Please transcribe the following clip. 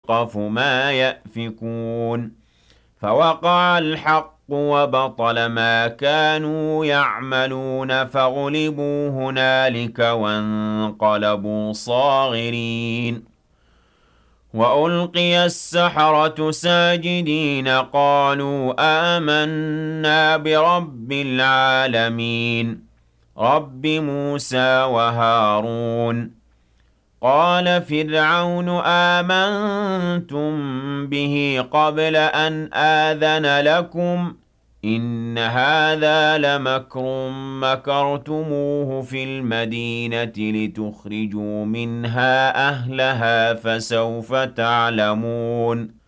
يَفْقَهُ مَا يَأْفِكُونَ فَوَقَعَ الْحَقُّ وَبَطَلَ مَا كَانُوا يَعْمَلُونَ فَغُلِبُوا هُنَالِكَ وَانقَلَبُوا صَاغِرِينَ وَأُلْقِيَ السَّحَرَةُ سَاجِدِينَ قَالُوا آمَنَّا بِرَبِّ الْعَالَمِينَ رَبِّ مُوسَىٰ وَهَارُونَ قَالَ فِرْعَوْنُ آمَنتُم بِهِ قَبْلَ أَنْ آذَنَ لَكُمْ ۖ إِنَّ هَٰذَا لَمَكْرٌ مَّكَرْتُمُوهُ فِي الْمَدِينَةِ لِتُخْرِجُوا مِنْهَا أَهْلَهَا ۖ فَسَوْفَ تَعْلَمُونَ